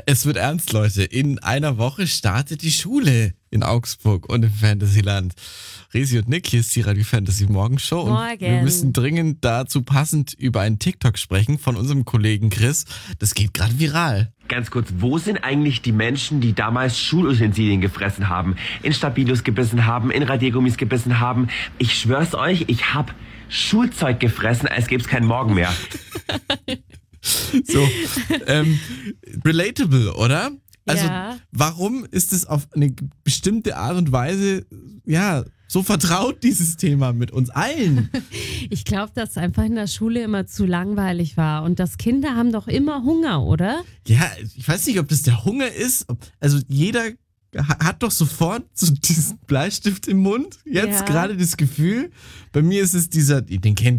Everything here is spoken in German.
Es wird ernst, Leute. In einer Woche startet die Schule in Augsburg und im Fantasyland. Resi und Nick, hier ist die Radio Fantasy Morgenshow. Und Morgen. wir müssen dringend dazu passend über einen TikTok sprechen von unserem Kollegen Chris. Das geht gerade viral. Ganz kurz, wo sind eigentlich die Menschen, die damals Schulutensilien gefressen haben, in Stabilos gebissen haben, in Radiergummis gebissen haben? Ich schwör's euch, ich hab Schulzeug gefressen, als gäb's keinen Morgen mehr. So, relatable, oder? Also, Ja. warum ist es auf eine bestimmte Art und Weise, so vertraut, dieses Thema mit uns allen? Ich glaube, dass es einfach in der Schule immer zu langweilig war. Und das Kinder haben doch immer Hunger, oder? Ja, ich weiß nicht, ob das der Hunger ist. Also, jeder hat doch sofort so diesen Bleistift im Mund. Jetzt Ja. gerade das Gefühl. Bei mir ist es den kennt